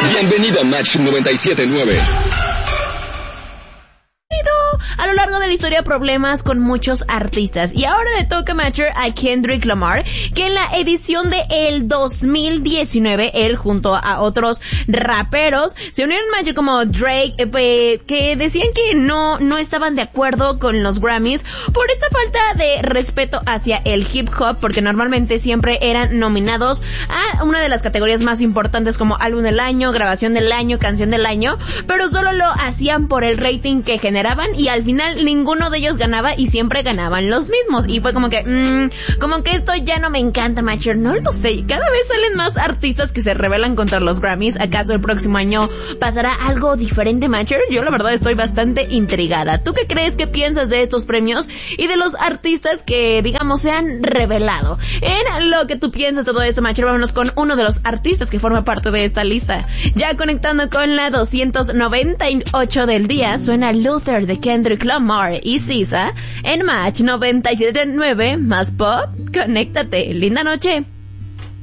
Bienvenido a Match 97.9. A lo largo de la historia, problemas con muchos artistas. Y ahora le toca matcher a Kendrick Lamar, que en la edición de el 2019, él junto a otros raperos, se unieron matcher como Drake, que decían que no estaban de acuerdo con los Grammys por esta falta de respeto hacia el hip hop, porque normalmente siempre eran nominados a una de las categorías más importantes como álbum del año, grabación del año, canción del año, pero solo lo hacían por el rating que generaban y al final ninguno de ellos ganaba y siempre ganaban los mismos. Y fue como que esto ya no me encanta, matcher. No lo sé, cada vez salen más artistas que se rebelan contra los Grammys. ¿Acaso el próximo año pasará algo diferente, matcher? Yo la verdad estoy bastante intrigada. ¿Tú qué crees? ¿Qué piensas de estos premios y de los artistas que, digamos, se han revelado? En lo que tú piensas de todo esto, matcher, vámonos con uno de los artistas que forma parte de esta lista. Ya conectando con la 298 del día, suena Luther de Kendrick Lamar y SZA en Match 97.9 más pop. Conéctate. Linda noche.